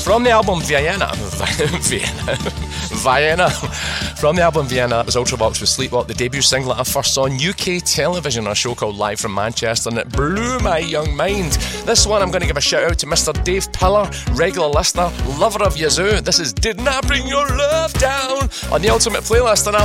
From the album Vienna. From the album Vienna, that was Ultravox with Sleepwalk, the debut single that I first saw on UK television on a show called Live from Manchester, and it blew my young mind. This one I'm going to give a shout out to Mr. Dave Pillar, regular listener, lover of Yazoo. This is Didn't I Bring Your Love Down on the Ultimate Playlist, and I'll